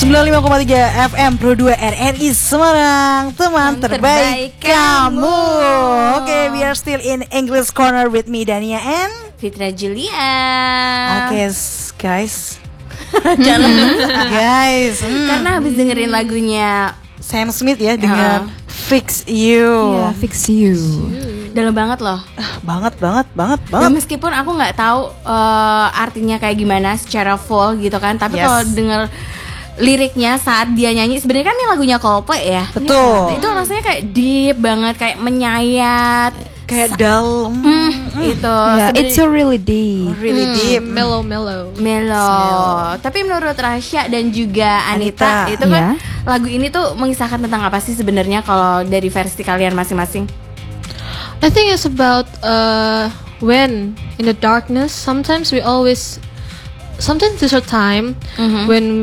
95,3 FM Pro 2 RRI Semarang, teman terbaik kamu. Oke, we are still in English Corner with me Dania and Fitra Julia. Oke, guys. Karena habis dengerin lagunya Sam Smith ya dengan Fix You. Yeah, Fix You. Dalam banget loh. Banget. Dan meskipun aku nggak tahu artinya kayak gimana secara full gitu kan, tapi kalau denger liriknya saat dia nyanyi, sebenarnya kan ini lagunya Coldplay ya. Betul. Itu rasanya kayak deep banget, kayak menyayat, kayak dalam. Itu. Yeah, it's so really deep. Really deep. Mellow. Tapi menurut Rasya dan juga Anita, itu kan lagu ini tuh mengisahkan tentang apa sih sebenarnya kalau dari versi kalian masing-masing? I think it's about when in the darkness, sometimes there's a time when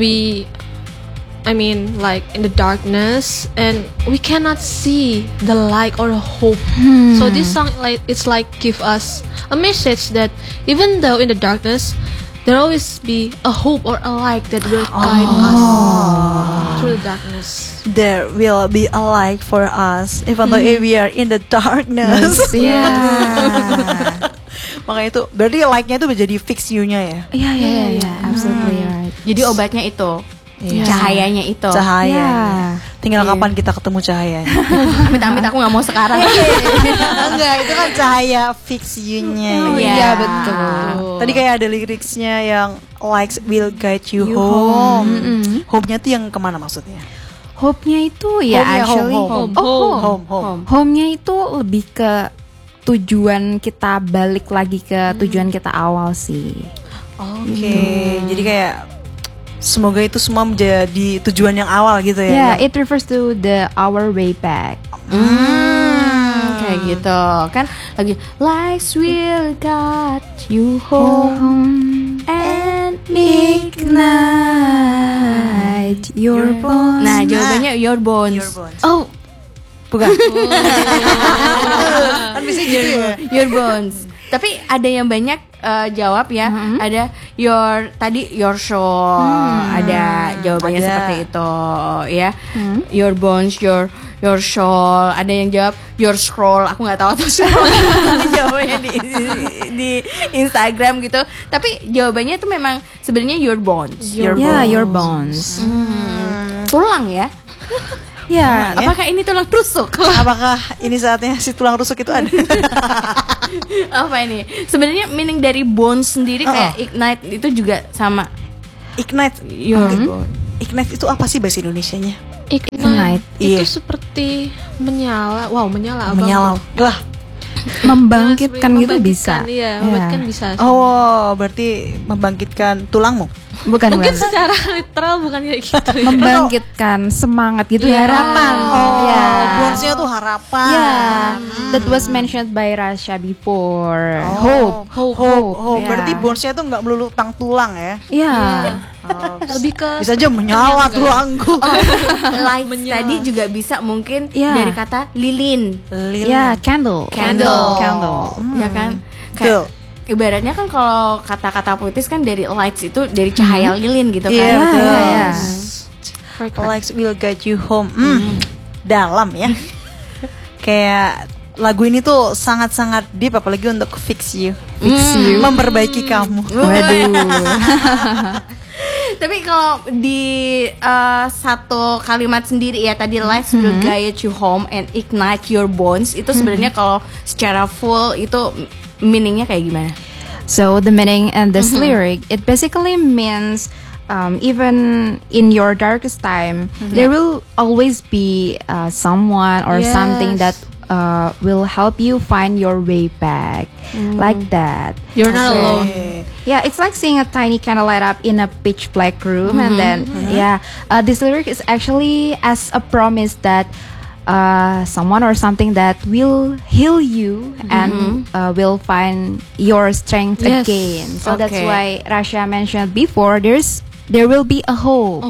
like in the darkness and we cannot see the light or the hope. So this song it's like give us a message that even though in the darkness there always be a hope or a light that will guide us through the darkness. There will be a light for us even though we are in the darkness. Makanya itu berarti like-nya itu menjadi fix you-nya ya. Iya, absolutely right. Jadi obatnya itu, cahayanya itu. Cahaya. Tinggal kapan kita ketemu cahayanya. Amit-amit aku nggak mau sekarang. Enggak, itu kan cahaya fix you-nya. Iya, betul. Tadi kayak ada liriknya yang likes will guide you home. Home-nya tuh yang kemana maksudnya? Hope-nya itu ya actually home-nya itu lebih ke tujuan kita, balik lagi ke tujuan kita awal sih. Oke. Jadi kayak semoga itu semua menjadi tujuan yang awal gitu ya. Yeah, it refers to our way back. Kayak gitu kan lagi lights will guide you home and ignite your bones. Nah, jawabannya your bones. Oh, bukan. Kan bisa gitu ya. Your bones. Tapi ada yang banyak jawab ya. Ada your soul. Ada jawabannya seperti itu ya. Your bones, your soul. Ada yang jawab your scroll. Aku nggak tahu tuh scroll. Jawabannya di Instagram gitu. Tapi jawabannya itu memang sebenarnya your bones. your bones. Tulang ya. Ya, apakah ini tulang rusuk? Apakah ini saatnya si tulang rusuk itu ada? Apa ini? Sebenarnya meaning dari bones sendiri kayak ignite itu juga sama. Ignite. Ignite itu apa sih bahasa Indonesianya? Ignite itu Iya. seperti menyala. Wow, menyala. Abang. Menyala. Lah. membangkitkan gitu bisa. Iya, membangkitkan bisa. Oh, berarti membangkitkan tulangmu? Bukan. Mungkin secara literal bukan kayak gitu. Membangkitkan semangat gitu, harapan. Bones-nya tuh harapan. That was mentioned by Rasya before. Hope. Berarti bones-nya tuh nggak melulu tentang tulang ya? Iya. Lebih ke Bisa aja menyala tulangku. Light tadi juga bisa mungkin dari kata lilin. Ya, candle. Ya kan? Kayak ibaratnya kan kalau kata-kata puitis kan dari lights itu dari cahaya lilin gitu kan. Iya, betul. Correct. Lights will guide you home. Dalam ya. Kayak lagu ini tuh sangat-sangat deep, apalagi untuk fix you. Memperbaiki kamu. Tapi kalau di satu kalimat sendiri ya tadi lights will guide you home and ignite your bones itu sebenarnya kalau secara full itu meaningnya kayak gimana? So the meaning and this lyric, it basically means even in your darkest time, there will always be someone or something that will help you find your way back, like that. You're not alone. Yeah, it's like seeing a tiny candle light up in a pitch black room, and then this lyric is actually as a promise that someone or something that will heal you and will find your strength again. So that's why Rasya mentioned before, there will be a hope.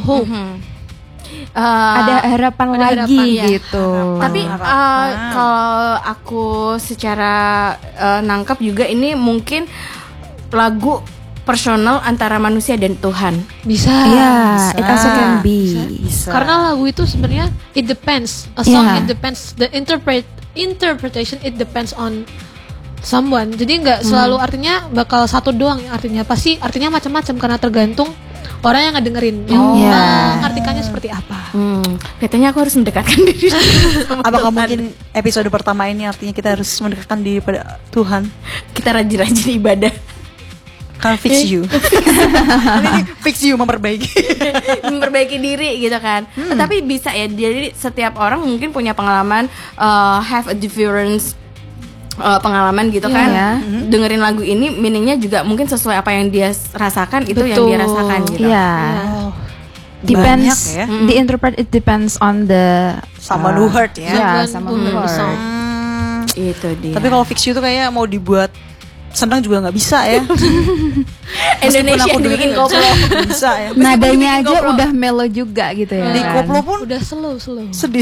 Ada harapan lagi gitu. Tapi kalau aku secara nangkep juga ini mungkin lagu personal antara manusia dan Tuhan. Bisa. Yeah, it also can be. Bisa. Karena lagu itu sebenarnya it depends. A song Yeah. it depends. The interpretation it depends on someone. Jadi nggak selalu artinya bakal satu doang yang artinya. Pasti artinya macam-macam karena tergantung orang yang ngedengerin. Yang Yeah. mengartikannya seperti apa. Katanya aku harus mendekatkan diri. Apakah mungkin episode pertama ini artinya kita harus mendekatkan diri pada Tuhan? Kita rajin-rajin ibadah. Karena fix you. Ini fix you memperbaiki. Memperbaiki diri gitu kan. Tapi bisa ya, jadi setiap orang mungkin punya pengalaman, have a difference pengalaman gitu kan. Dengerin lagu ini meaningnya juga mungkin sesuai apa yang dia rasakan, itu yang dia rasakan gitu. Yeah. Oh, Depends. banyak ya. The interpret it depends on the Someone who heard ya. Yeah, Someone someone who who heard the song. heard. Itu dia. Tapi kalau fix you tuh kayak mau dibuat senang juga nggak bisa ya. Indonesia Meskipun aku dibikin dengerin koplo. nggak bisa ya. Nadanya aja udah mellow juga gitu ya. Di kan? koplo pun Udah slow. sedih.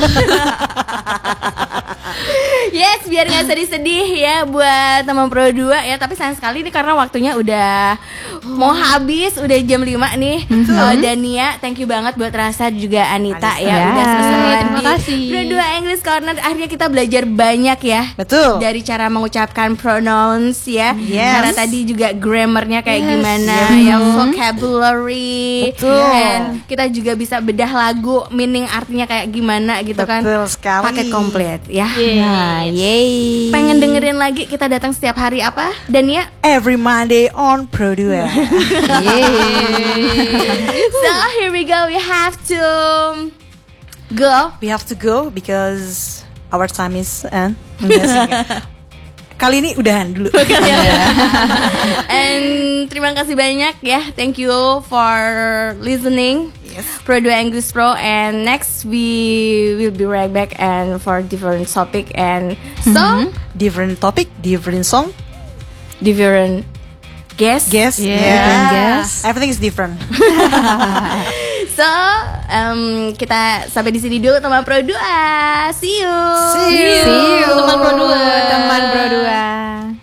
Yes, biar nggak sedih-sedih ya buat teman Pro 2 ya. Tapi sayang sekali nih karena waktunya udah mau habis, udah jam 5 nih. Dania, thank you banget buat Rasa juga Anita ya, Ya. udah selesai Terima kasih. Pro 2 English Corner. Akhirnya kita belajar banyak ya. Betul. Dari cara mengucapkan pronouns ya. Yes. Karena tadi juga grammarnya kayak gimana ya, vocabulary. Betul. Dan kita juga bisa bedah lagu, meaning artinya kayak gimana gitu kan. Betul sekali. Paket komplit ya. Nah, yay. Pengen dengerin lagi, kita datang setiap hari apa? Dan ya, Every Monday on Pro 2. so here we go. We have to go. We have to go because our time is end. Kali ini udahan dulu. And terima kasih banyak ya. Thank you for listening. Yes. Pro 2 English Pro, and next we will be right back and for different topic and song, Different topic, different song, different guest. guest. different guest. Everything is different. So kita sampai di sini dulu teman Pro 2. See you. See you. Teman Pro 2. Teman Pro 2.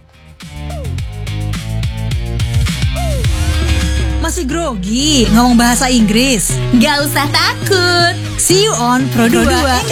Masih grogi ngomong bahasa Inggris? Gak usah takut. See you on Pro 2